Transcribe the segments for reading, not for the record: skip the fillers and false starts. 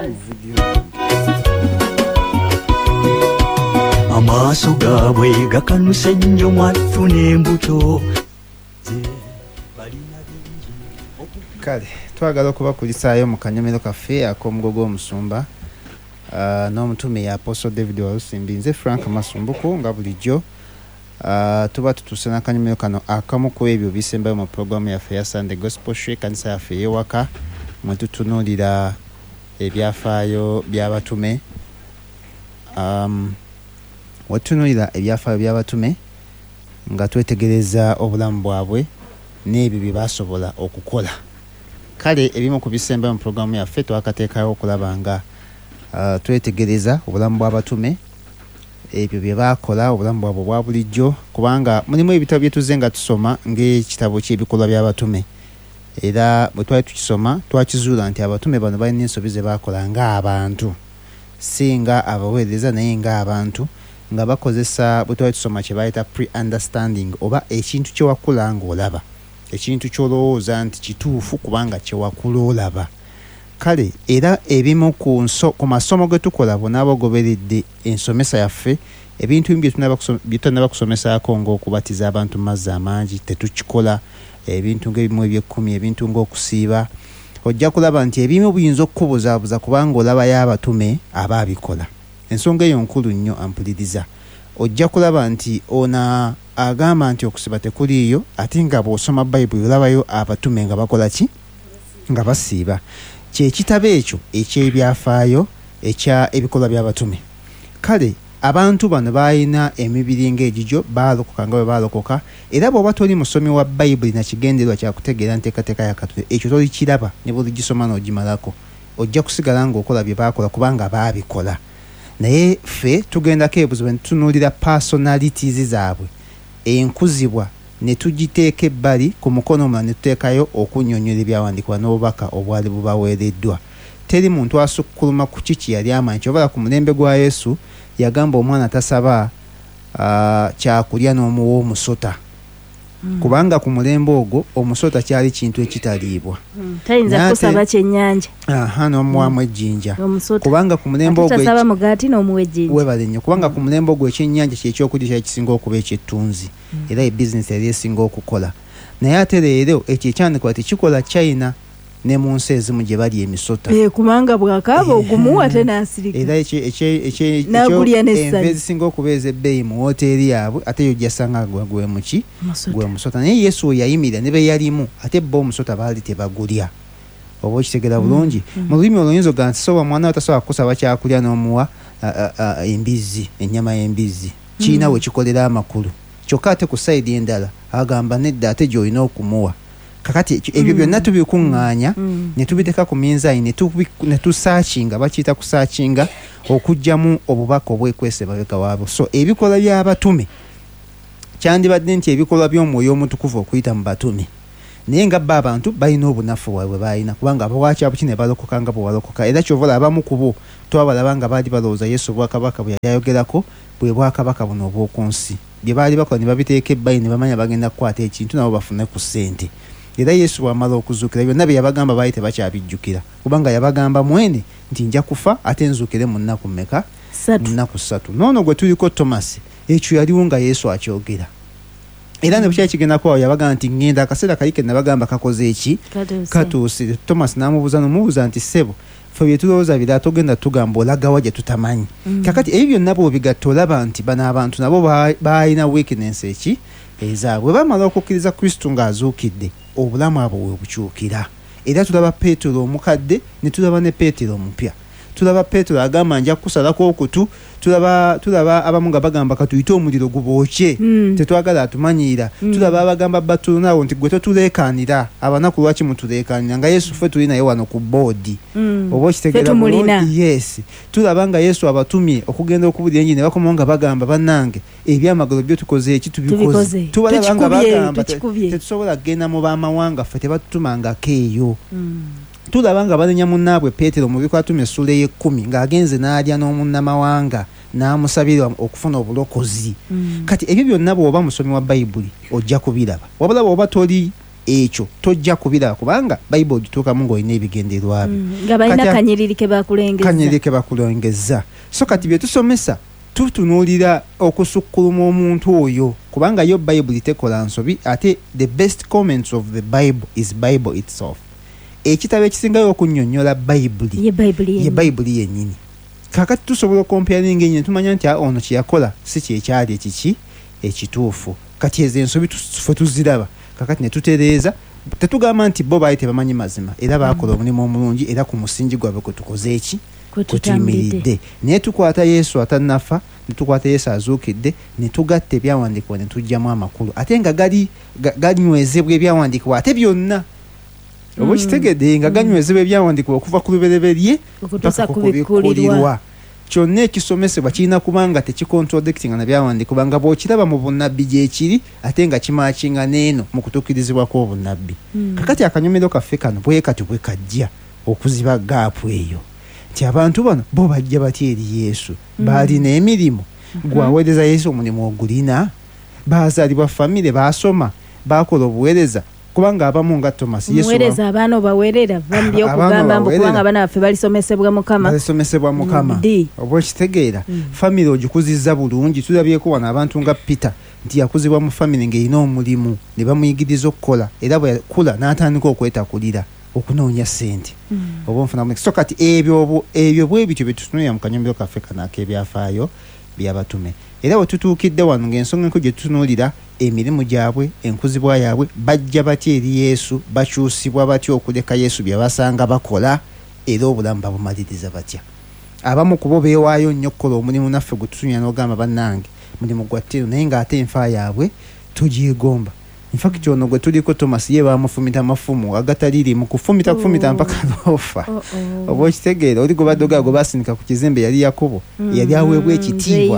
amaaso gaabwe gakanuse nnyo mwattu n'embuto. Kale twagala okubakulisaayo mu kanyomero kaffe ak'omugogo omusumba n'omutume ya Apostle David Walusimbi. Nze Frank Masumbuku nga bulijjo tuba tutuuse n'akanyomero kano akamu ku ebyo bisembayo mu programu yaffe ya Sunday Gospel Show ekkanisa yaffe ey'ewaka mwe tutunuulira ebyafaayo by'abatume. Wetunuulira ebyafaayo by'abatume nga twetegereza obulamu bwabwe n'ebyo bye baasobola okukola. Kale ebimu ku bisembayo mu programu yaffe twakateekayo okulaba nga twetegereza obulamu bw'abatume, ebyo bye baakola, obulamu bwabwe bwa bulijjo, kubanga mulimu ebitabo bye tuzze nga tusoma ng'ekitabo ky'ebikolwa by'abatume. Era bwe twali tukisoma twakizuula nti abatume bano balina ensobi ze baakola ng'abantu, si nga abaweereza naye ng'abantu, nga bakozesa bwe twali tusoma kye bayita pre-understanding, oba ekintu kye wakula ng'olaba, ekintu ky'olowooza nti kituufu kubanga kye wakula olaba. Kale era ebimu ku masomo ge tukola bonaaba ogoberedde ensomesa yaffe, ebintu bye tunaba kusomesaako ng'okubatiza abantu mu mazzi amangi tetukikola, ebintu ng'ebimu eby'ekkumi, ebintu ng'okusiiba. Ojja kulaba nti ebimu biyinza okukubuzaabuza kubanga olabayo abatume abaabikola. Ensonga eyo nkulu nnyo, ampuliriza. Ojja kulaba nti ona agamba nti okusiba tekuliiyo, ate nga bw'osoma Bayibuli olabayo abatume nga bakola ki? Nga basiiba. Kyekitabo ekyo eky'ebyafaayo ekya ebikolwa by'abatume. Kale abantu bano balina emibiri ng'egigyo, baalokoka nga bwe baalokoka, era bw'oba toli musomi wa Bayibuli na kigendererwa kya kutegeera nteekateeka ya Katonda, ekyo tolikiraba ne bw'oligisoma n'ogimalako. Ojja kusigala ng'okola bye baakola kubanga baabikola. Naye ffe tugendako ebuzibu ne tutunuulira personalities zaabwe, enkuzibwa ne tugiteeka ebbali, ku mukono omulala ne tuteekayo okunnyonnyola ebyawandiikibwa n'obubaka obwali bubaweereddwa. Teri muntu asukkuluma ku kiki yali amanyi. Kyobala ku mulembe gwa Yesu yagamba omwana tasaba kyakulya n'omuwa omusota, kubanga ku mulembe ogwo omusota kyali kintu ekitaliibwa. Tayinza kusaba kyennyanja n'omuwamu ejjinja, kubanga ku mulembe ogwo tasaba mugaati n'omuwa ejjinja. Webale nnyo, kubanga ku mulembe ogwo ekyennyanja kyekyokulya kyali kisinga okuba ekyettunzi, era ebizinesi yali esinga okukola. Naye ate leero ekyo ekyandikwa tekikola China ne mu nsi ezimu gye bali emisota, kubanga bwakaaba ogumuwa ate n'asirika. Era enva ezisinga okuba ez'ebbeeyi mu woteeri yaabwe, ate yo gyasanga gwe muki gwe musota. Naye Yesu we yayimirira ne be yalimu, ate bo omusota baali tebagulya. Oba okitegera bulungi? Mu lulimi oluyinza oga nti soba mwana we tasobola kukusaba kyakulya n'omuwa embizzi, ennyama y'embizzi, kiina we kikolera amakulu. Kyokka ate ku sayidi endala agamba nedda, ate gy'olina okumuwa. Kakati ebyo byonna tubikuŋŋaanya ne tubiteeka ku minzaayi ne tusaakinga, bakiyita kusaakinga, okuggyamu obubaka obwekwese babeka waabwe. So ebikolwa by'abatume kyandibadde nti ebikolwa by'Omwoyo Omutukuvu okuyita mu batume, naye nga bba abantu balina obunafu bwabwe balina, kubanga abawakyabuki ne balokoka nga bwe walokoka. Era kyovola abamu ku bo twabalaba nga baali balowooza Yesu obwakabaka bwe yali ayogerako bwe bwakabaka buno obw'oku nsi, bye baali bakola ne babiteeka ebbali ne bamanya bagenda kukwata ekintu nabo bafune ku ssente. Era Yesu bw'amala okuzuukira byonna bye yabagamba baali tebakyabijjukira, kubanga yabagamba mwene nti nja kufa ate nzuukire mu nnaku mmeka? Mu nnaku 3. Noono gwe tuliko Tomasi, ekyo yaliwo nga Yesu akyogera. Era ne bukyali kigendako awo yabagamba nti ngenda, akaseera kali ke nabagamba kakoze eki? Katuuse. Tomasi n'amubuuza nti ssebo, ffe bye tulowooza bira togenda tugamba olaga wa gye tutamanyi. Kakati ebyo byonna bw'obigatta olaba nti bano abantu nabo baalina weakness eki ezaabwe. Bwe bamala okukkiriza Kristo ng'azuukidde, obulamu abo bwe bukyukira. Era tulaba Peetero omukadde ne tulaba ne Peetero omupya. Tulaba Peetero agamba nja kusalako okutu, tulaba abamu nga bagamba katuyite omuliro gubookye, tetwagala atumanyiira. Tulaba abagamba Bartolomeo nti gwe totuleekaanira, abanaku lwaki mutuleekaanira, nga Yesu ffe tuli naye wano ku boodi. Oba okitegeera bulungi? Yes. Tulaba nga Yesu abatumye okugenda okubulira enjiri ne bakomawo nga bagamba bannange ebyamagalo byo tukoze eki tubikoze. Tubalaba nga bagamba tetusobola kugenda mu baamawanga, ffe tebatutumangako eyo. Tulaba nga banenya munnaabwe Peetero mu Bikwatuma essula y'e10 ng'agenze n'alya n'omunnamawanga n'amusabira okufuna obulokozi. Kati ebyo byonna bw'oba musomi wa Bayibuli ojja kubiraba. Wabula bw'oba toli ekyo tojja kubiraba kubanga bayibuli gituukamu ng'olina ebigenderwa byo nga balina kanyiriri ke bakulengeza so kati bye tusomesa tutunuulira okusukkuluma omuntu oyo kubanga yo bayibuli tekola nsobi ate the best comments of the bible is bible itself. Ekitabo ekisingayo okunnyonnyola bayibuli ye bayibuli yennyini. Kakati tusobola comparing ennyini tumanya nti ono kyeyakola si kyekyali ekiki ekituufu. Kati ezo ensobi ffe tuziraba kakati ne tutereeza tetugamba nti bo baali tebamanyi mazima era baakola omulimu omulungi era ku musingi gwabwe kwe tukoze eki kutuyimiridde naye tukwata Yesu atannafa ne tukwata Yesu azuukidde ne tugatta ebyawandiikibwa ne tujjamu amakulu ate nga ganywezebwa ebyawandiikibwa ate byonna oba okitegedde nga ganywezebwa ebyawandiikibwa okuva ku lubereberye paka ku bikkulirwa kyonna ekisomesebwa kirina kubanga tekikontradictinga na byawandiikibwa nga bw'okiraba mu bunnabbi gyekiri ate nga kimaakinga n'eno mu kutuukirizibwa kw'obunnabbi. Kakati akanyomero kaffe kano bwe kati bwe kajja okuziba gaapu eyo nti abantu bano bo bajja batya eri Yesu baalina emirimu gwaweereza Yesu omulimu ogulina baazaalibwa famire baasoma baakola obuweereza kubanga abamu nga Thomas Yesu muweereza abaana obaweerera bambi okugamba mbu kubanga abaana baffe balisomesebwa Mukama oba okitegeera famire ogikuzizza bulungi. Tulabyeko wano abantu nga Peter nti yakuzibwa mu famire ng'erina omulimu ne bamuyigiriza okukola era bwe yakula n'atandika okwetakulira okunoonya ssente oba onfunamu so kati ebyo bwe bityo bye tutunulira mu kanyomero kaffe kano ak'ebyafaayo by'abatume era bwe tutuukidde wano ng'ensonga enkulu gye tutunuulira emirimu gyabwe enkuzibwa yaabwe bajja batya eri Yesu bakyusibwa batya okuleka Yesu bye basanga bakola era obulamu babumaliriza batya. Abamu ku bo beewaayo nnyo okukola omulimu naffe gwe tutunywa n'ogamba bannange mulimu gwa ttiro naye ng'ate enfa yaabwe tugyegomba. Infact ono gwe tuliko Thomas ye bamufumita mafumu agataliiri mu kufumita mpaka n'ofa oba okitegeera oli gwe badde ogaago basindika ku kizimbe yali Yakobo yali aweebwa ekitiibwa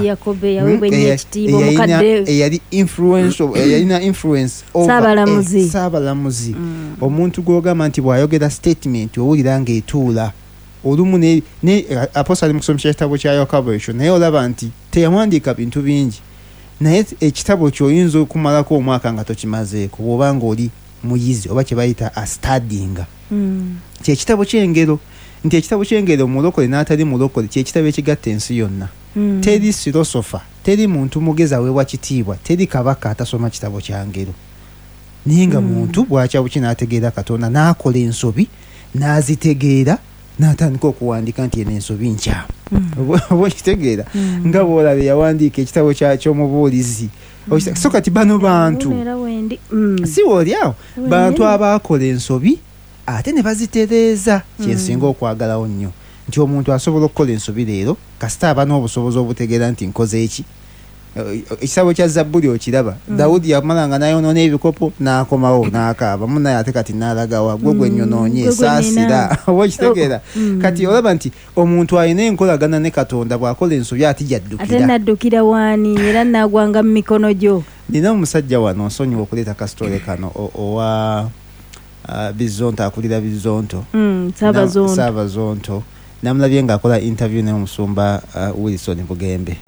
eyali yalina influence Saabalamuzi omuntu gw'ogamba nti bw'ayogera statement owulira ng'etuula olumu ne Apostle mu kusomesa ekitabo kya Yakobo ekyo naye olaba nti teyawandiika bintu bingi naye ekitabo ky'oyinza okumalako omwaka nga tokimazeeko bw'oba ng'oli muyizi oba kye bayita studying kyekitabo ky'engero nti ekitabo ky'engero omulokole n'atali mulokole kyekitabo ekigatta ensi yonna. Teri philosopher teri muntu mugezi aweebwa kitiibwa teri kabaka atasoma kitabo kya ngero naye nga muntu bwakya buki n'ategeera Katonda n'akola ensobi n'azitegeera n'atandika okuwandiika nti eno ensobi nkyamu oba okitegeera nga bw'olaba yawandiika ekitabo ky'omubuulizi so kati bano bantu si woolyawo bantu abaakola ensobi ate ne bazitereeza kyensinga okwagalawo nnyo nti omuntu asobola okukola ensobi leero kasita aba n'obusobozi obutegeera nti nkoze eki. Ekitabo kya Zabbuli okiraba Dawudi yamalanga nayonoona ebikopo n'akomawo n'akaaba munaye ate kati n'alagawa gwe nyonoonye saasira oba okitegeera kati olaba nti omuntu alina enkolagana ne Katonda bw'akola ensobi ate naddukira waani era n'agwanga mu mikono gyo. Nina omusajja wano nsonyiwa okuleeta kasitole kano owa Bizonto akulira Bizonto Saabazonto namulabye ng'akola interview n'omusumba Wilson Bugembe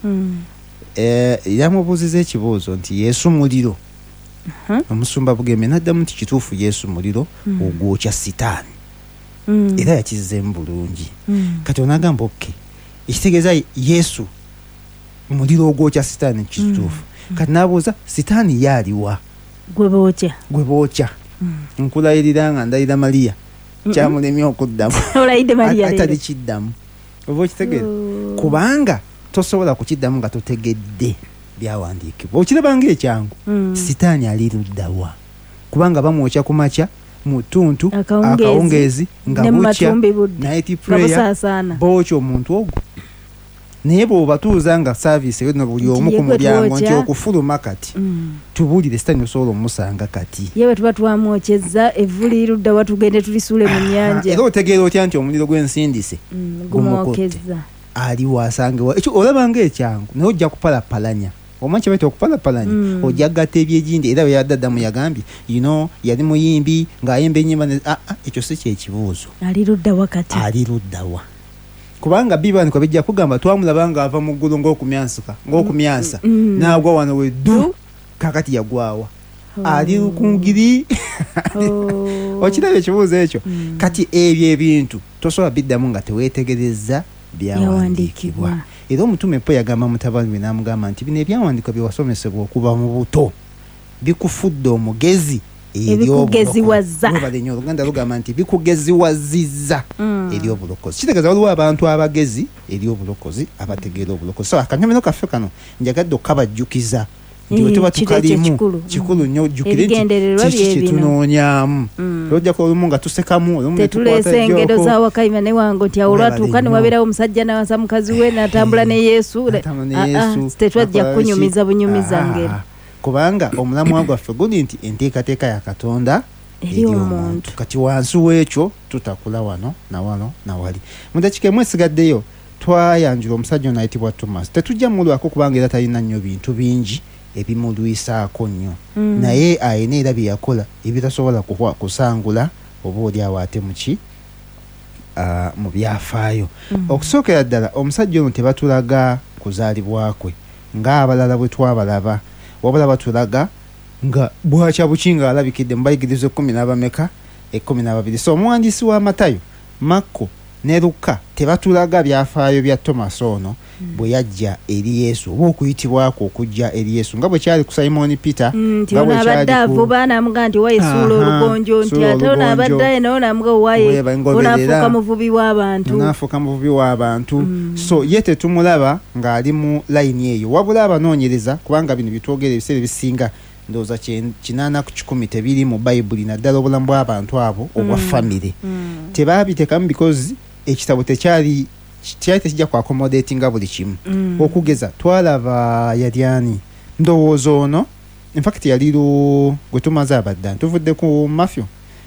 yamubuuziza ekibuuzo nti Yesu muliro omusumba Bugembe n'addamu nti kituufu Yesu muliro ogwokya sitaani era yakizzemu bulungi kati onagamba oke ekitegeeza Yesu muliro ogwokya sitaani kituufu kati n'abuuza sitaani yaaliwa gwe bookya nkulayirira nga ndayira Mariya kyamulemye okuddamu atali kiddamu oba okitegeera kubanga tosobola kukiddamu nga totegedde byawandiikibwa okiraba ng'ekyangu sitaani ali luddawa kubanga bamwokya ku makya mu ttuntu akawungeezi nga bukya night prayer bookya omuntu ogwo naye bw'obatuuza nga saaviisi eyo buli omu ku mulyango nti okufuluma kati tubuulire sitaani osobola omusanga kati yewe tuba twamwokyezza evvuli luddawa tugende tulisuule mu nnyanja era otegeera otya nti omuliro gw'ensindise gumwokezza ali wasangewa ekyo olaba ng'ekyangu naye ojja kupalapalanya omanyi kye baita okupalapalanya ojja gatta ebyegindi era bwe yaddamu yagambye yali muyimbi ng'ayimba ennyimba ekyo si kyekibuuzo ali luddawa kati ali luddawa kubanga bibanika bijja kugamba twamulaba ng'ava mu ggulu ng'okumyansa n'agwa wano weddu kakati yagwawa ali kungiri okiraba ekibuuzo ekyo kati ebyo ebintu tosobola biddamu nga teweetegereza byawandiikibwa era omutume po yagamba mutabani we n'amugamba nti bino ebyawandiikwa byewasomesebwa okuva mu buto bikufudde omugezi ebyobulokozi oluganda lugamba nti bikugeziwazizza eri obulokozi kitegeeza waliwo abantu abagezi eri obulokozi abategeera obulokozi so akanyomero kaffe kano njagadde okukabajjukiza nti wetuba tukalimu kikulu nnyo ojjukire nti kiki kyetunoonyaamu olwojjako olumu nga tusekamu tetuleesa engero zawakayima ne wange nti awo olwatuuka ne wabeerawo omusajja nawasa mukazi we n'atambula ne yesu tetwajja kunyumiza bunyumiza ngero kubanga omulamwa gwaffe guli nti enteekateeka ya Katonda eri omuntu kati wansi w'ekyo tutakula wano na wano na wali mu dakiika emu esigaddeyo twayanjula omusajja ono ayitibwa Thomas tetujja mulwako kubanga era talina nnyo bintu bingi ebimulwisaako nnyo naye ayina era bye yakola ebitasobola kusangula oba oli awo ate muki mu byafaayo okusookera ddala omusajja ono tebatulaga kuzaalibwa kwe ng'abalala bwe twabalaba wabula batulaga nga bwakya buki nga alabikidde mu bayigiriza 12 so omuwandiisi wa Matayo, Makko ne Luka tebatulaga byafaayo bya Thomas ono bwe yajja eri Yesu oba okuyitibwako okujja eri Yesu nga bwe kyali ku Simon Peter nga bwe kyali ku baana muga nti wayesuula olugonjo nti ate ona abaddaye naye onamuga owaye onaafuuka muvubi w'abantu so ye tetumulaba ng'ali mu layini eyo wabula abanoonyereza kubanga bino bitwogera ebiseera ebisinga ndowooza 8 ku 10 tebiri mu Bayibuli naddala obulamu bw'abantu abo obwa famire tebaabitekamu because ekitabo tekyali tekijja ku accommodatinga buli kimu okugeza twalaba yalyani ndowooza ono in fact yali gwe tumaze abadda tuvudde ku Matthew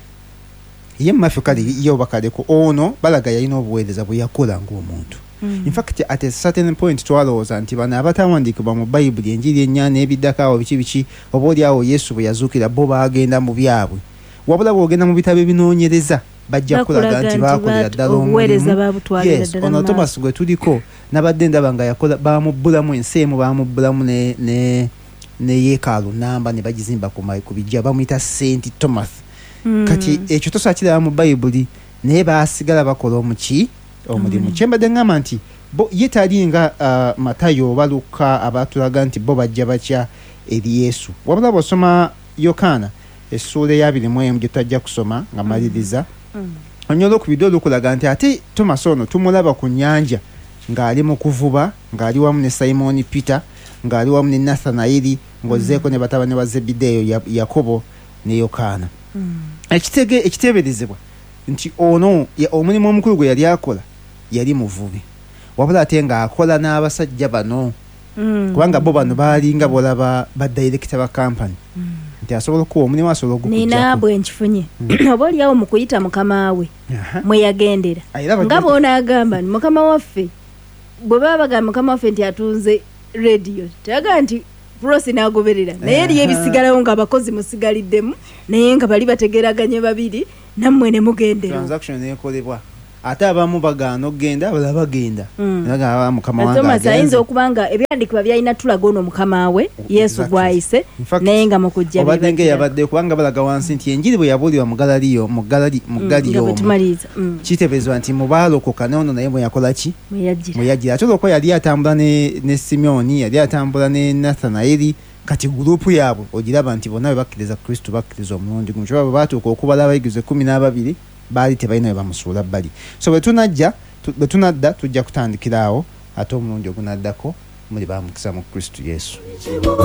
ye Matthew kale yo bakaleko ono balaga yalina obuweereza bwe yakola ng'omuntu in fact at a certain point twalowooza nti bano abatawandiikibwa mu Bayibuli enjiri ennyana ebiddako awo biki oba oli awo Yesu bwe yazuukira bo baagenda mu byabwe wabula bw'ogenda mu bitabo ebinoonyereza bajja kulaga nti baakolera ddala omulimu ono Thomas gwe tuliko nabadde ndaba nga yakola bamubbulamu ensi emu bamubbulamu ne yeekaalu namba ne bagizimba ku bijja bamuyita Saint Thomas kati ekyo tosakiraba mu Bayibuli naye baasigala bakola omulimu kyembadde ngamba nti ye tali nga Matayo oba Luka abatulaga nti bo bajja batya eri Yesu wabula bw'osoma Yokaana essuula eya 21 gye tutajja kusoma nga maliriza onyola okubidde olukulaga nti ate Thomas ono tumulaba ku nnyanja ng'ali mu kuvuba ng'ali wamu ne Simon Peter ng'ali wamu ne Nathanaeli ng'ozzeeko ne batabani ba Zebedeeyo Yakobo ne Yokaana ekiteeberezebwa nti ono omulimu omukulu gwe yali akola yali muvubi wabula ate ng'akola n'abasajja bano kubanga bo bano baalinga bolaba badirekita ba kampani nti asobola okuwa omulimu asobola okukujjako nina bwe nkifunye oba oliawo mu kuyita mukama we mwe yagendera nga bw'onaagamba nti mukama waffe bwe baba bagamba mukama waffe nti atunze rediyo tebaga nti pulosi n'agoberera naye eriyo ebisigalawo ng'abakozi musigaliddemu naye nga bali bategeraganye babiri nammwe ne mugendera transaction ekolebwa ate abamu bagaana okgenda abalala bagenda Thomas ayinza okuba nga ebyandikibwa byalina tulaga ono mukama we Yesu gwayise naye nga mukujja obadde ng'eyabadde kubanga balaga wansi nti enjiri bwe yabuulirwa mu Galaliyo kiteeberezebwa nti mu baalokoka n'ono naye bwe yakola ki mwe yajjira ate olwokuba yali atambula ne Simyoni yali atambula ne Nathanaeli kati gurupu yaabwe ogiraba nti bonna bwe bakkiriza Kristo bakkiriza omulundi gumu kyokka bwe baatuuka okubala abayigize 12 baali tebalina bwe bamusuula bbali so bwe tunadda tujja kutandikira awo ate omulundi ogunaddako muli bamukisa mu Kristo Yesu.